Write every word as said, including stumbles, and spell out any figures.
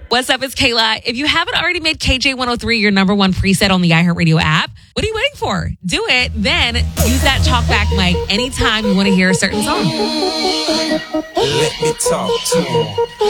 What's up? It's Kayla. If you haven't already made K J one oh three your number one preset on the iHeartRadio app, what are you waiting for? Do it. Then use that talkback mic anytime you want to hear a certain song. Let me talk to him.